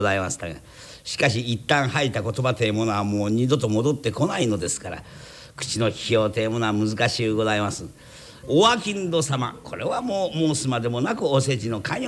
ございましたが、しかし一旦吐いた言葉というものはもう二度と戻ってこないのですから、口の利きようというものは難しゅうございます。お商人様、これはもう申すまでもなくお世辞の寛容